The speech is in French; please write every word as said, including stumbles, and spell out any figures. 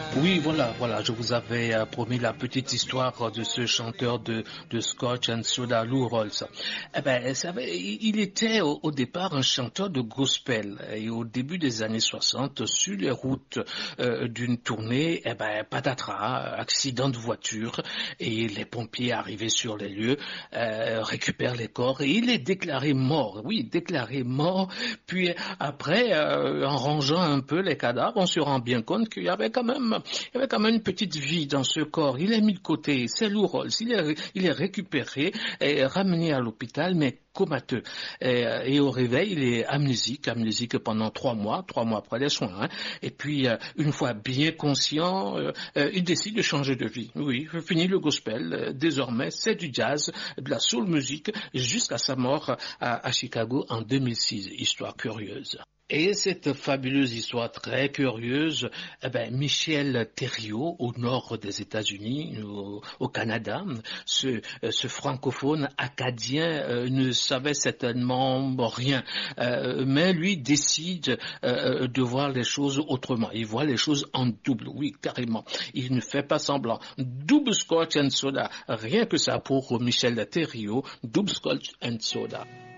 Oui, voilà, voilà, je vous avais euh, promis la petite histoire de ce chanteur de, de Scotch and Soda, Lou Rawls. Eh ben, vous savez, il il était au, au départ un chanteur de gospel et au début des années soixante, sur les routes euh, d'une tournée, eh ben, patatras, accident de voiture et les pompiers arrivés sur les lieux euh, récupèrent les corps et il est déclaré mort. Oui, déclaré mort. Puis après, euh, en rangeant un peu les cadavres, on se rend bien compte qu'il y avait quand même il y avait quand même une petite vie dans ce corps. Il est mis de côté. C'est Lou Rawls. Il est, il est récupéré et ramené à l'hôpital, mais comateux. Et, et au réveil, il est amnésique, amnésique pendant trois mois, trois mois après les soins. Hein. Et puis, euh, une fois bien conscient, euh, euh, il décide de changer de vie. Oui, fini le gospel. Euh, désormais, c'est du jazz, de la soul music, jusqu'à sa mort à, à Chicago en deux mille six. Histoire curieuse. Et cette fabuleuse histoire très curieuse, eh ben, Michel Thériault, au nord des États-Unis, au, au Canada, ce, ce francophone acadien euh, ne savait certainement rien, euh, mais lui décide euh, de voir les choses autrement. Il voit les choses en double, oui, carrément. Il ne fait pas semblant. Double Scotch and Soda, rien que ça pour Michel Thériault, double Scotch and Soda.